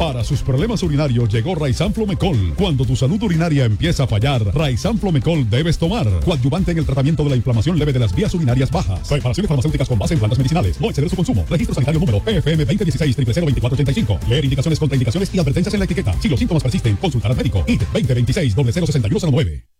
Para sus problemas urinarios llegó Raizan Flomecol. Cuando tu salud urinaria empieza a fallar, Raizan Flomecol debes tomar. Coadyuvante en el tratamiento de la inflamación leve de las vías urinarias bajas. Preparaciones farmacéuticas con base en plantas medicinales. No exceder su consumo. Registro sanitario número PFM 2016-002485. Leer indicaciones, contraindicaciones y advertencias en la etiqueta. Si los síntomas persisten, consultar al médico. IT 2026-006109.